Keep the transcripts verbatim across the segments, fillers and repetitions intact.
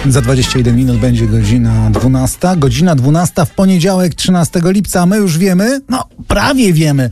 Za dwadzieścia jeden minut będzie godzina dwunasta. Godzina dwunasta w poniedziałek, trzynastego lipca. A my już wiemy, no prawie wiemy,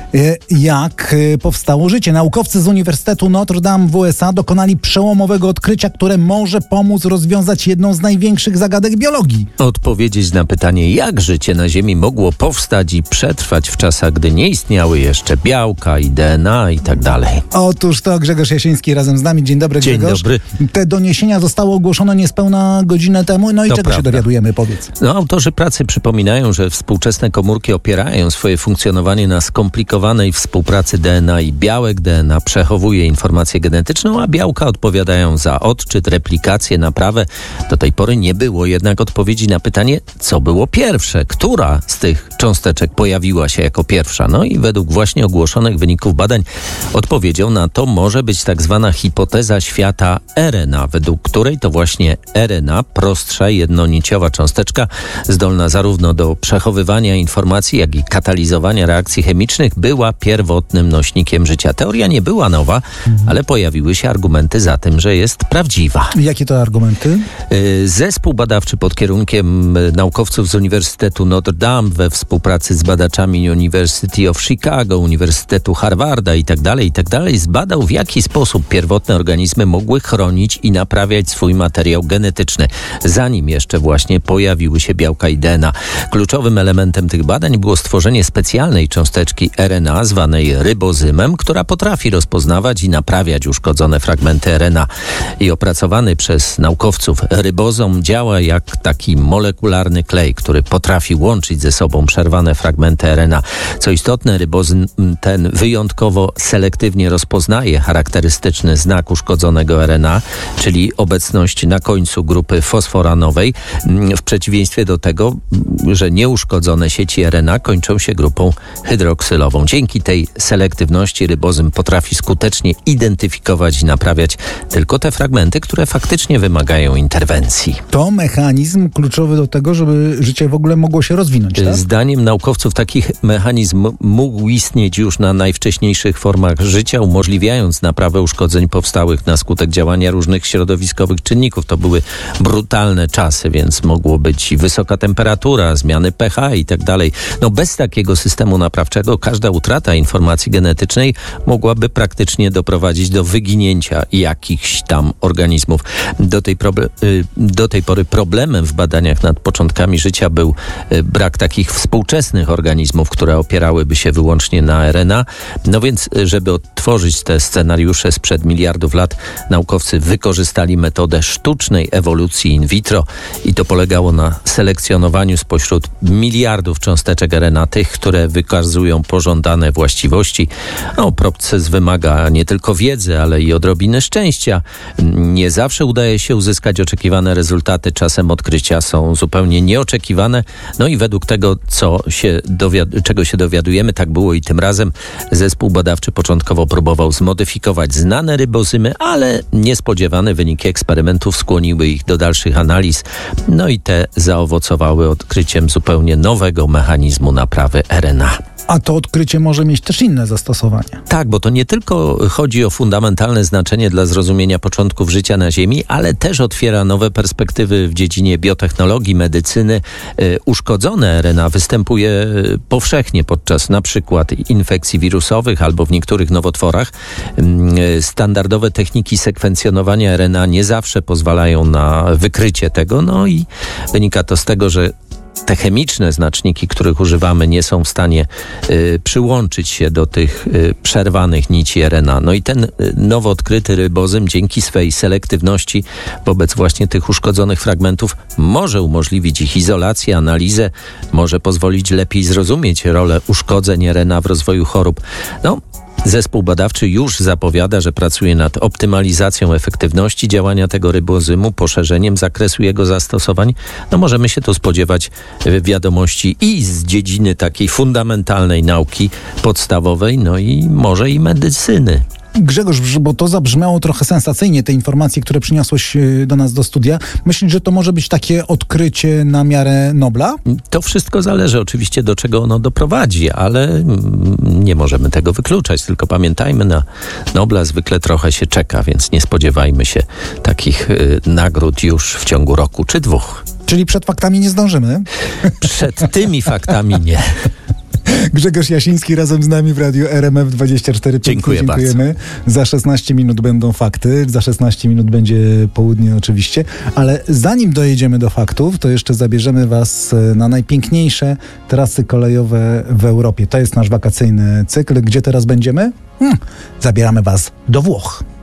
jak powstało życie. Naukowcy z Uniwersytetu Notre Dame w U S A dokonali przełomowego odkrycia, które może pomóc rozwiązać jedną z największych zagadek biologii. Odpowiedzieć na pytanie, jak życie na Ziemi mogło powstać i przetrwać w czasach, gdy nie istniały jeszcze białka i D N A i tak dalej. Otóż to Grzegorz Jasiński razem z nami. Dzień dobry, Dzień Grzegorz. dobry. Te doniesienia zostały ogłoszone niespełna godzinę temu. No i To czego prawda. się dowiadujemy, powiedz? No, autorzy pracy przypominają, że współczesne komórki opierają swoje funkcjonowanie na skomplikowanej współpracy D N A i białek. D N A przechowuje informację genetyczną, a białka odpowiadają za odczyt, replikację, naprawę. Do tej pory nie było jednak odpowiedzi na pytanie, co było pierwsze, która z tych cząsteczek pojawiła się jako pierwsza. No i według właśnie ogłoszonych wyników badań odpowiedzią na to może być tak zwana hipoteza świata R N A, według której to właśnie R N A, prostsza, jednoniciowa cząsteczka, zdolna zarówno do przechowywania informacji, jak i katalizowania reakcji chemicznych, była pierwotnym nośnikiem życia. Teoria nie była nowa, mhm. ale pojawiły się argumenty za tym, że jest prawdziwa. Jakie to argumenty? Zespół badawczy pod kierunkiem naukowców z Uniwersytetu Notre Dame we współpracy z badaczami University of Chicago, Uniwersytetu Harvarda i tak dalej, i tak dalej, zbadał, w jaki sposób pierwotne organizmy mogły chronić i naprawiać swój materiał genetyczny, zanim jeszcze właśnie pojawiły się białka i D N A. Kluczowym elementem tych badań było stworzenie specjalnej cząsteczki R N A zwanej rybozymem, która potrafi rozpoznawać i naprawiać uszkodzone fragmenty R N A. I opracowany przez naukowców rybozom działa jak taki molekularny klej, który potrafi łączyć ze sobą przerwane fragmenty R N A. Co istotne, rybozym ten wyjątkowo selektywnie rozpoznaje charakterystyczny znak uszkodzonego R N A, czyli obecność na końcu grupy fosforanowej, w przeciwieństwie do tego, że nieuszkodzone sieci R N A kończą się grupą hydroksylową. Dzięki tej selektywności rybozym potrafi skutecznie identyfikować i naprawiać tylko te fragmenty, które faktycznie wymagają interwencji. To mechanizm kluczowy do tego, żeby życie w ogóle mogło się rozwinąć, tak? Zdaniem naukowców takich mechanizm mógł istnieć już na najwcześniejszych formach życia, umożliwiając naprawę uszkodzeń powstałych na skutek działania różnych środowiskowych czynników. To były brutalne czasy, więc mogło być wysoka temperatura, zmiany pH i tak dalej. No bez takiego systemu naprawczego każda utrata informacji genetycznej mogłaby praktycznie doprowadzić do wyginięcia jakichś tam organizmów. Do tej, proble- do tej pory problemem w badaniach nad początkami życia był brak takich współczesnych organizmów, które opierałyby się wyłącznie na R N A. No więc, żeby odtworzyć te scenariusze sprzed miliardów lat, naukowcy wykorzystali metodę sztucznej ewolucji in vitro i to polegało na selekcjonowaniu spośród miliardów cząsteczek R N A tych, które wykazują pożądane właściwości. No, proces wymaga nie tylko wiedzy, ale i odrobiny szczęścia. Nie zawsze udaje się uzyskać oczekiwane rezultaty. Czasem odkrycia są zupełnie nieoczekiwane. No i według tego, co się dowiad- czego się dowiadujemy, tak było i tym razem. Zespół badawczy początkowo próbował zmodyfikować znane rybozymy, ale niespodziewane wyniki eksperymentów skłoniły ich do dalszych analiz. No i te zaowocowały odkryciem zupełnie nowego mechanizmu naprawy R N A. A to odkrycie może mieć też inne zastosowanie. Tak, bo to nie tylko chodzi o fundamentalne znaczenie dla zrozumienia początków życia na Ziemi, ale też otwiera nowe perspektywy w dziedzinie biotechnologii, medycyny. Uszkodzone R N A występuje powszechnie podczas na przykład infekcji wirusowych albo w niektórych nowotworach. Standardowe techniki sekwencjonowania R N A nie zawsze pozwalają na wykrycie tego, no i wynika to z tego, że te chemiczne znaczniki, których używamy, nie są w stanie y, przyłączyć się do tych y, przerwanych nici R N A. No i ten y, nowo odkryty rybozym dzięki swej selektywności wobec właśnie tych uszkodzonych fragmentów może umożliwić ich izolację, analizę, może pozwolić lepiej zrozumieć rolę uszkodzeń R N A w rozwoju chorób. No, zespół badawczy już zapowiada, że pracuje nad optymalizacją efektywności działania tego rybozymu, poszerzeniem zakresu jego zastosowań. No możemy się tu spodziewać wiadomości i z dziedziny takiej fundamentalnej nauki podstawowej, no i może i medycyny. Grzegorz, bo to zabrzmiało trochę sensacyjnie, te informacje, które przyniosłeś do nas do studia. Myślisz, że to może być takie odkrycie na miarę Nobla? To wszystko zależy oczywiście, do czego ono doprowadzi, ale nie możemy tego wykluczać. Tylko pamiętajmy, na Nobla zwykle trochę się czeka, więc nie spodziewajmy się takich y, nagród już w ciągu roku czy dwóch. Czyli przed faktami nie zdążymy? Przed tymi faktami nie. Grzegorz Jasiński razem z nami w Radiu R M F dwadzieścia cztery. Dziękuję Dziękujemy. Bardzo. Za szesnaście minut będą fakty, za szesnaście minut będzie południe oczywiście, ale zanim dojedziemy do faktów, to jeszcze zabierzemy was na najpiękniejsze trasy kolejowe w Europie. To jest nasz wakacyjny cykl. Gdzie teraz będziemy? Hmm, zabieramy was do Włoch.